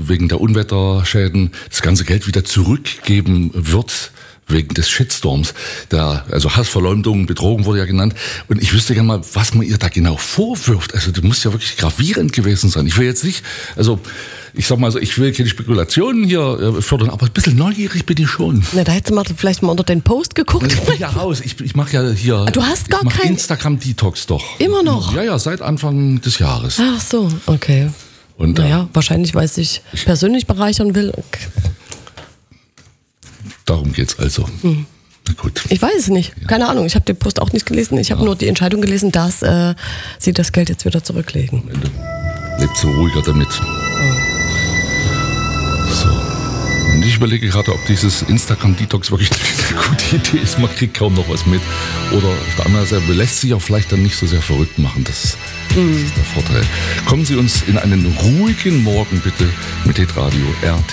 wegen der Unwetterschäden das ganze Geld wieder zurückgeben wird. Wegen des Shitstorms, also Hassverleumdung, Bedrohung wurde ja genannt. Und ich wüsste gerne mal, was man ihr da genau vorwirft. Also das muss ja wirklich gravierend gewesen sein. Ich will jetzt nicht, ich sag mal so, ich will keine Spekulationen hier fördern, aber ein bisschen neugierig bin ich schon. Na, da hättest du mal vielleicht mal unter den Post geguckt. Ich bin ja raus. Ich mache ja hier. Du hast gar keinen Instagram-Detox doch. Immer noch? Ja, seit Anfang des Jahres. Ach so, okay. Und, naja, wahrscheinlich, weil es sich persönlich bereichern will. Darum geht's also. Na gut. Ich weiß es nicht. Keine Ahnung. Ich habe den Post auch nicht gelesen. Ich habe nur die Entscheidung gelesen, dass sie das Geld jetzt wieder zurücklegen. Am Ende lebt sie ruhiger damit. So. Und ich überlege gerade, ob dieses Instagram-Detox wirklich eine gute Idee ist. Man kriegt kaum noch was mit. Oder auf der anderen Seite lässt sich auch vielleicht dann nicht so sehr verrückt machen. Das ist der Vorteil. Kommen Sie uns in einen ruhigen Morgen bitte mit Hitradio RT.